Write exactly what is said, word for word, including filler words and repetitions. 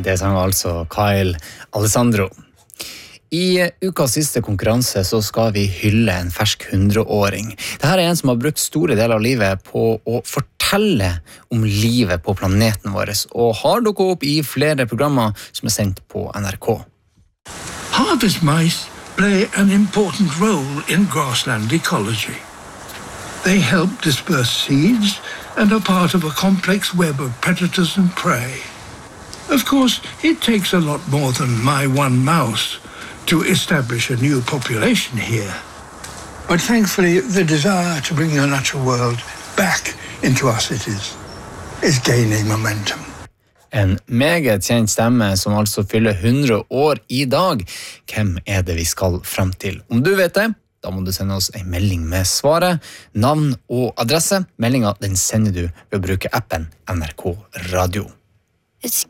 Det sang altså Kyle Alessandro. I ukas siste konkurranse så skal vi hylle en fersk hundreåring. Dette er en som har brukt store deler av livet på å fortelle om livet på planeten vår, og har dukket opp i flere programmer som er sendt på N R K. Harvest mice play an important role in grassland ecology. They help disperse seeds and are part of a complex web of predators and prey. Of course, it takes a lot more than my one mouse to establish a new population here. But thankfully, the desire to bring the natural world back into our cities is gaining momentum. En meget kjent stemme som altså fyller hundre år i dag. Hvem er det vi skal frem til? Om du vet det, da må du sende oss en melding med svaret, navn og adresse. Meldingen den sender du ved å bruke appen N R K Radio. It's